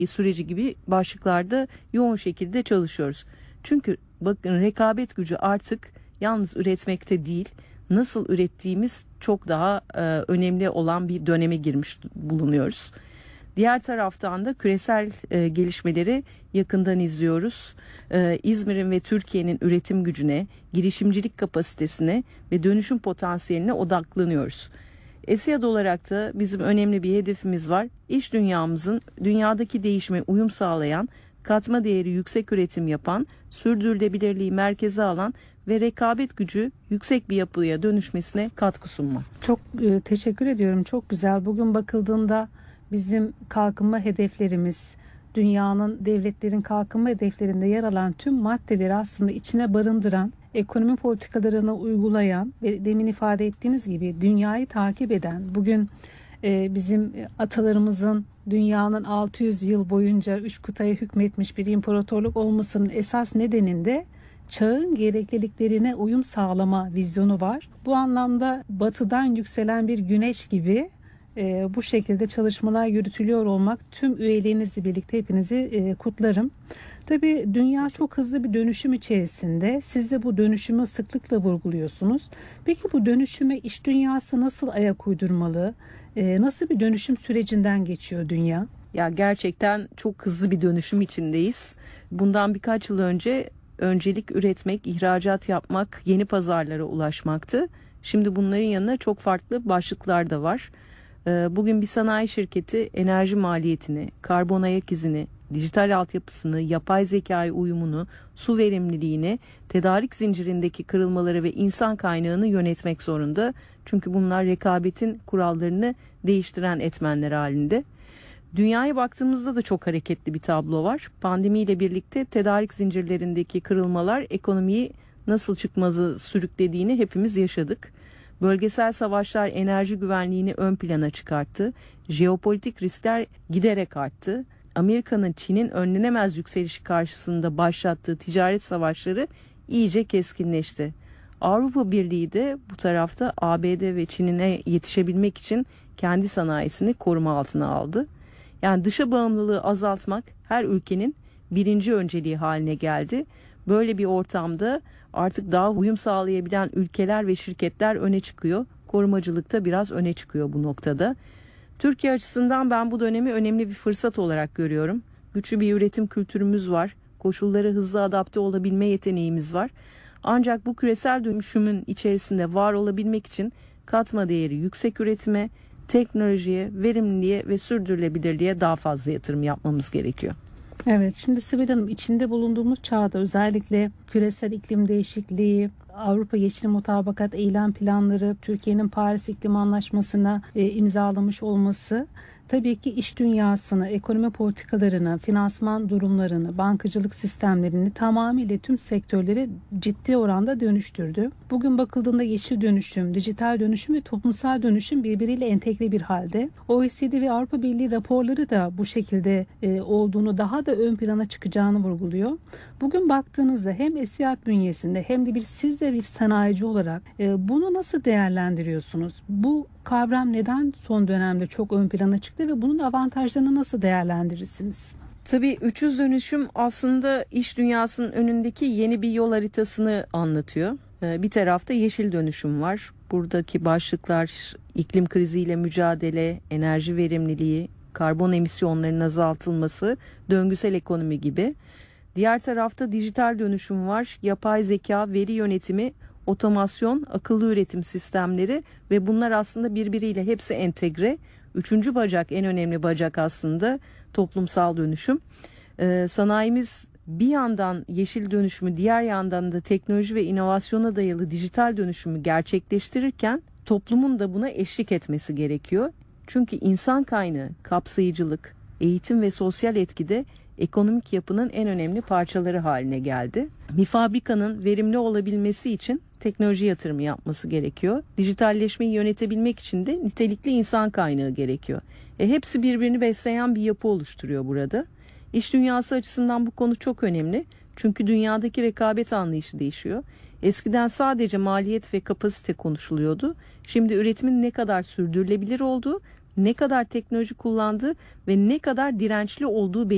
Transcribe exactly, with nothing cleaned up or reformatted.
süreci gibi başlıklarda yoğun şekilde çalışıyoruz. Çünkü bakın rekabet gücü artık yalnız üretmekte değil, nasıl ürettiğimiz çok daha e, önemli olan bir döneme girmiş bulunuyoruz. Diğer taraftan da küresel e, gelişmeleri yakından izliyoruz. E, İzmir'in ve Türkiye'nin üretim gücüne, girişimcilik kapasitesine ve dönüşüm potansiyeline odaklanıyoruz. ESİAD olarak da bizim önemli bir hedefimiz var. İş dünyamızın dünyadaki değişime uyum sağlayan, katma değeri yüksek üretim yapan, sürdürülebilirliği merkeze alan ve rekabet gücü yüksek bir yapıya dönüşmesine katkı sunmak. Çok e, teşekkür ediyorum. Çok güzel. Bugün bakıldığında bizim kalkınma hedeflerimiz, dünyanın, devletlerin kalkınma hedeflerinde yer alan tüm maddeleri aslında içine barındıran, ekonomi politikalarını uygulayan ve demin ifade ettiğiniz gibi dünyayı takip eden, bugün e, bizim atalarımızın dünyanın altı yüz yıl boyunca üç kıtaya hükmetmiş bir imparatorluk olmasının esas nedeninde çağın gerekliliklerine uyum sağlama vizyonu var. Bu anlamda batıdan yükselen bir güneş gibi e, bu şekilde çalışmalar yürütülüyor olmak, tüm üyeliğinizle birlikte hepinizi e, kutlarım. Tabii dünya çok hızlı bir dönüşüm içerisinde. Siz de bu dönüşümü sıklıkla vurguluyorsunuz. Peki bu dönüşüme iş dünyası nasıl ayak uydurmalı? E, nasıl bir dönüşüm sürecinden geçiyor dünya? Ya gerçekten çok hızlı bir dönüşüm içindeyiz. Bundan birkaç yıl önce öncelik üretmek, ihracat yapmak, yeni pazarlara ulaşmaktı. Şimdi bunların yanına çok farklı başlıklar da var. Bugün bir sanayi şirketi enerji maliyetini, karbon ayak izini, dijital altyapısını, yapay zekaya uyumunu, su verimliliğini, tedarik zincirindeki kırılmaları ve insan kaynağını yönetmek zorunda. Çünkü bunlar rekabetin kurallarını değiştiren etmenler halinde. Dünyaya baktığımızda da çok hareketli bir tablo var. Pandemiyle birlikte tedarik zincirlerindeki kırılmalar ekonomiyi nasıl çıkmazı sürüklediğini hepimiz yaşadık. Bölgesel savaşlar enerji güvenliğini ön plana çıkarttı. Jeopolitik riskler giderek arttı. Amerika'nın Çin'in önlenemez yükselişi karşısında başlattığı ticaret savaşları iyice keskinleşti. Avrupa Birliği de bu tarafta A B D ve Çin'e yetişebilmek için kendi sanayisini koruma altına aldı. Yani dışa bağımlılığı azaltmak her ülkenin birinci önceliği haline geldi. Böyle bir ortamda artık daha uyum sağlayabilen ülkeler ve şirketler öne çıkıyor. Korumacılıkta biraz öne çıkıyor bu noktada. Türkiye açısından ben bu dönemi önemli bir fırsat olarak görüyorum. Güçlü bir üretim kültürümüz var. Koşullara hızlı adapte olabilme yeteneğimiz var. Ancak bu küresel dönüşümün içerisinde var olabilmek için katma değeri yüksek üretime, teknolojiye, verimliliğe ve sürdürülebilirliğe daha fazla yatırım yapmamız gerekiyor. Evet, şimdi Sibel Hanım, içinde bulunduğumuz çağda özellikle küresel iklim değişikliği, Avrupa Yeşil Mutabakat Eylem Planları, Türkiye'nin Paris İklim Anlaşması'na e, imzalamış olması tabii ki iş dünyasını, ekonomi politikalarını, finansman durumlarını, bankacılık sistemlerini tamamıyla tüm sektörleri ciddi oranda dönüştürdü. Bugün bakıldığında yeşil dönüşüm, dijital dönüşüm ve toplumsal dönüşüm birbiriyle entegre bir halde. O E C D ve Avrupa Birliği raporları da bu şekilde e, olduğunu, daha da ön plana çıkacağını vurguluyor. Bugün baktığınızda hem ESİAD bünyesinde hem de bir siz de bir sanayici olarak e, bunu nasıl değerlendiriyorsunuz? Bu kavram neden son dönemde çok ön plana çıktı ve bunun avantajlarını nasıl değerlendirirsiniz? Tabii üç yüz dönüşüm aslında iş dünyasının önündeki yeni bir yol haritasını anlatıyor. Bir tarafta yeşil dönüşüm var. Buradaki başlıklar iklim kriziyle mücadele, enerji verimliliği, karbon emisyonlarının azaltılması, döngüsel ekonomi gibi. Diğer tarafta dijital dönüşüm var. Yapay zeka, veri yönetimi, otomasyon, akıllı üretim sistemleri ve bunlar aslında birbiriyle hepsi entegre. Üçüncü bacak, en önemli bacak aslında toplumsal dönüşüm. Ee, sanayimiz bir yandan yeşil dönüşümü, diğer yandan da teknoloji ve inovasyona dayalı dijital dönüşümü gerçekleştirirken toplumun da buna eşlik etmesi gerekiyor. Çünkü insan kaynağı, kapsayıcılık, eğitim ve sosyal etkide ekonomik yapının en önemli parçaları haline geldi. Bir fabrikanın verimli olabilmesi için teknoloji yatırımı yapması gerekiyor. Dijitalleşmeyi yönetebilmek için de nitelikli insan kaynağı gerekiyor. E, hepsi birbirini besleyen bir yapı oluşturuyor burada. İş dünyası açısından bu konu çok önemli. Çünkü dünyadaki rekabet anlayışı değişiyor. Eskiden sadece maliyet ve kapasite konuşuluyordu. Şimdi üretimin ne kadar sürdürülebilir olduğu, ne kadar teknoloji kullandığı ve ne kadar dirençli olduğu belirtiliyor.